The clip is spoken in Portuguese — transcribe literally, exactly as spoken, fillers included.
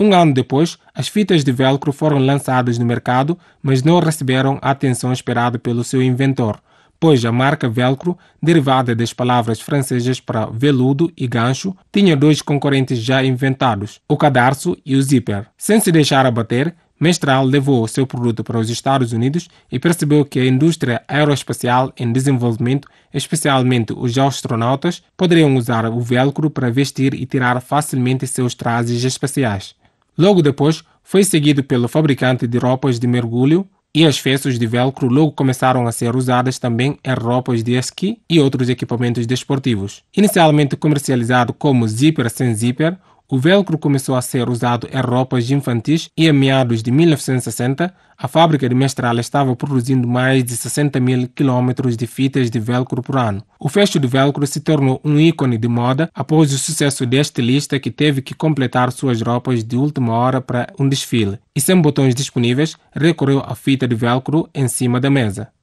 Um ano depois, as fitas de velcro foram lançadas no mercado, mas não receberam a atenção esperada pelo seu inventor, pois a marca Velcro, derivada das palavras francesas para veludo e gancho, tinha dois concorrentes já inventados, o cadarço e o zíper. Sem se deixar abater, Mestral levou seu produto para os Estados Unidos e percebeu que a indústria aeroespacial em desenvolvimento, especialmente os astronautas, poderiam usar o velcro para vestir e tirar facilmente seus trajes espaciais. Logo depois, foi seguido pelo fabricante de roupas de mergulho, e as festas de velcro logo começaram a ser usadas também em roupas de esqui e outros equipamentos desportivos. Inicialmente comercializado como zíper sem zíper, o velcro começou a ser usado em roupas infantis e em meados de mil novecentos e sessenta, a fábrica de Mestral estava produzindo mais de sessenta mil quilômetros de fitas de velcro por ano. O fecho de velcro se tornou um ícone de moda após o sucesso de estilista que teve que completar suas roupas de última hora para um desfile e sem botões disponíveis recorreu à fita de velcro em cima da mesa.